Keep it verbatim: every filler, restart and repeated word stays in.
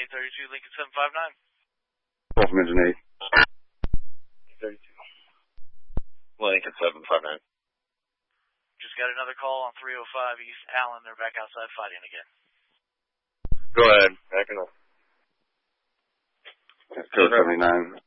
thirty-two, Lincoln seven five nine. Wolf Engine eight. thirty-two. Lincoln seven five nine. Just got another call on three oh five East Allen. They're back outside fighting again. Go ahead. Backing up. Code seventy-nine.